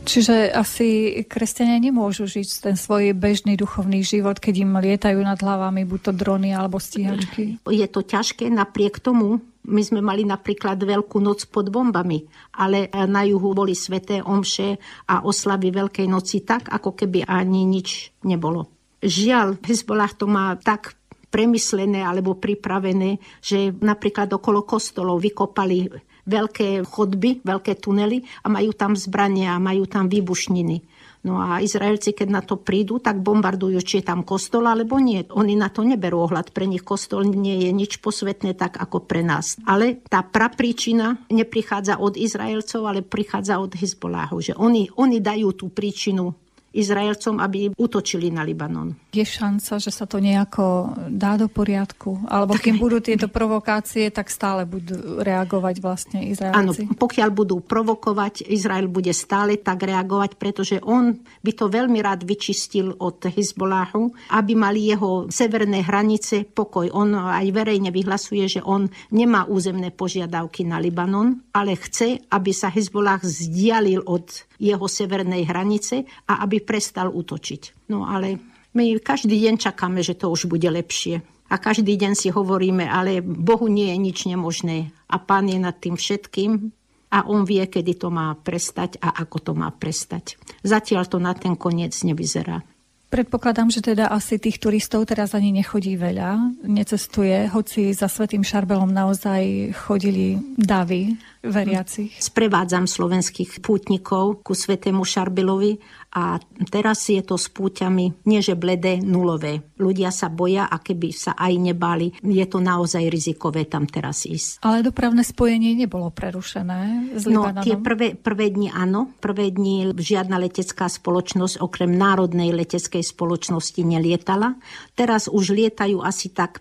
Čiže asi kresťania nemôžu žiť ten svoj bežný duchovný život, keď im lietajú nad hlavami buď to drony alebo stíhačky. Je to ťažké, napriek tomu my sme mali napríklad Veľkú noc pod bombami, ale na juhu boli sväté omše a oslavy Veľkej noci tak, ako keby ani nič nebolo. Žiaľ, Hezbollah to má tak premyslené alebo pripravené, že napríklad okolo kostolov vykopali veľké chodby, veľké tunely a majú tam zbrania a majú tam výbušniny. No a Izraelci, keď na to prídu, tak bombardujú, či je tam kostol, alebo nie. Oni na to neberú ohľad. Pre nich kostol nie je nič posvetné tak, ako pre nás. Ale tá prapríčina neprichádza od Izraelcov, ale prichádza od Hezbollahu. Že oni dajú tú príčinu Izraelcom, aby útočili na Libanon. Je šanca, že sa to nejako dá do poriadku? Alebo kým budú tieto provokácie, tak stále budú reagovať vlastne Izraelci? Áno, pokiaľ budú provokovať, Izrael bude stále tak reagovať, pretože on by to veľmi rád vyčistil od Hezbollahu, aby mali jeho severné hranice pokoj. On aj verejne vyhlasuje, že on nemá územné požiadavky na Libanon, ale chce, aby sa Hezbollah vzdialil od jeho severnej hranice a aby prestal útočiť. No ale my každý deň čakáme, že to už bude lepšie. A každý deň si hovoríme, ale Bohu nie je nič nemožné. A Pán je nad tým všetkým a on vie, kedy to má prestať a ako to má prestať. Zatiaľ to na ten koniec nevyzerá. Predpokladám, že teda asi tých turistov teraz ani nechodí veľa, necestuje, hoci za Svätým Šarbelom naozaj chodili davy veriacich. Sprevádzam slovenských pútnikov ku Svätému Šarbelovi a teraz je to s púťami nie že bledé, nulové. Ľudia sa boja a keby sa aj nebali, je to naozaj rizikové tam teraz ísť. Ale dopravné spojenie nebolo prerušené s Libanonom? No, tie prvé dni áno. Prvé dni žiadna letecká spoločnosť okrem národnej leteckej spoločnosti nelietala. Teraz už lietajú asi tak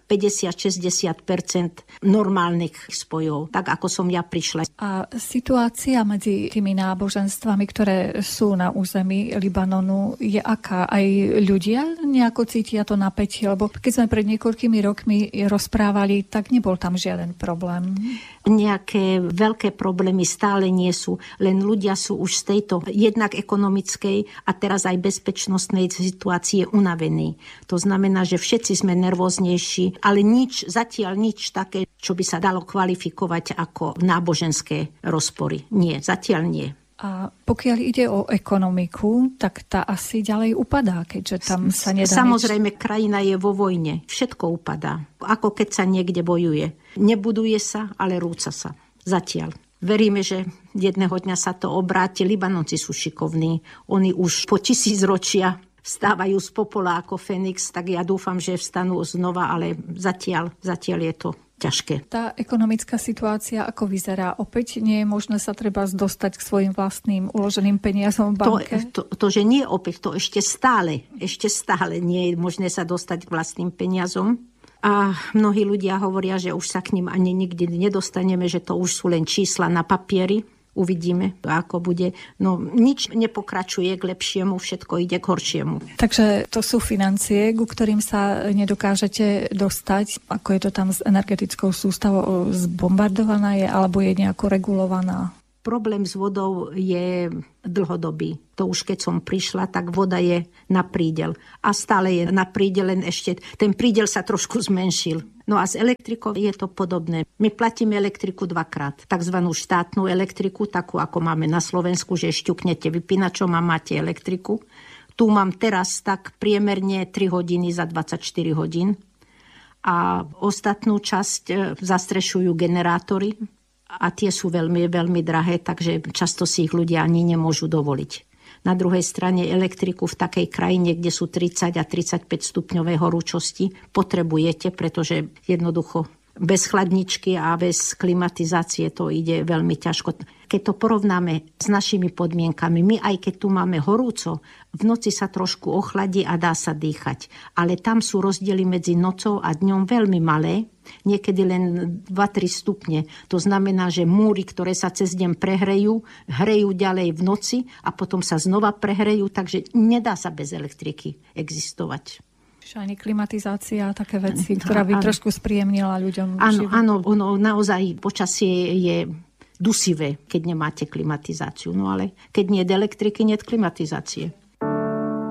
50-60% normálnych spojov, tak ako som ja prišla. A situácia medzi tými náboženstvami, ktoré sú na území Libanonu, je aká? Aj ľudia nejako cítia to napätie? Lebo keď sme pred niekoľkými rokmi rozprávali, tak nebol tam žiaden problém. Nejaké veľké problémy stále nie sú, len ľudia sú už z tejto jednak ekonomickej a teraz aj bezpečnostnej situácie unavení. To znamená, že všetci sme nervóznejší, ale zatiaľ nič také, čo by sa dalo kvalifikovať ako náboženské rozpory. Nie, zatiaľ nie. A pokiaľ ide o ekonomiku, tak tá asi ďalej upadá, keďže tam sa nedá Samozrejme, krajina je vo vojne. Všetko upadá. Ako keď sa niekde bojuje. Nebuduje sa, ale rúca sa. Zatiaľ. Veríme, že jedného dňa sa to obráti. Libanonci sú šikovní. Oni už po 1000 ročia vstávajú z popola ako Fenix, tak ja dúfam, že vstanú znova, ale zatiaľ je to ťažké. Tá ekonomická situácia, ako vyzerá? Opäť nie je možné sa treba dostať k svojim vlastným uloženým peniazom v banke? To, že nie opäť, to ešte stále nie je možné sa dostať k vlastným peniazom. A mnohí ľudia hovoria, že už sa k ním ani nikdy nedostaneme, že to už sú len čísla na papieri. Uvidíme, ako bude. No, nič nepokračuje k lepšiemu, všetko ide k horšiemu. Takže to sú financie, ku ktorým sa nedokážete dostať. Ako je to tam s energetickou sústavou? Zbombardovaná je, alebo je nejako regulovaná? Problém s vodou je dlhodobý. To už keď som prišla, tak voda je na prídel. A stále je na prídel, len ešte ten prídel sa trošku zmenšil. No a s elektrikou je to podobné. My platíme elektriku dvakrát. Takzvanú štátnu elektriku, takú ako máme na Slovensku, že šťuknete vypínačom a máte elektriku. Tu mám teraz tak priemerne 3 hodiny za 24 hodín. A ostatnú časť zastrešujú generátory. A tie sú veľmi, veľmi drahé, takže často si ich ľudia ani nemôžu dovoliť. Na druhej strane elektriku v takej krajine, kde sú 30 a 35 stupňové horúčosti, potrebujete, pretože jednoducho bez chladničky a bez klimatizácie to ide veľmi ťažko. Keď to porovnáme s našimi podmienkami, my aj keď tu máme horúco, v noci sa trošku ochladí a dá sa dýchať. Ale tam sú rozdiely medzi nocou a dňom veľmi malé, niekedy len 2-3 stupne. To znamená, že múry, ktoré sa cez deň prehrejú, hrejú ďalej v noci a potom sa znova prehrejú, takže nedá sa bez elektriky existovať. Ani klimatizácia a také veci, ktorá by trošku spríjemnila ľuďom život. Áno, ono naozaj počasie je dusivé, keď nemáte klimatizáciu. No ale keď nie je elektriky, nie je klimatizácie.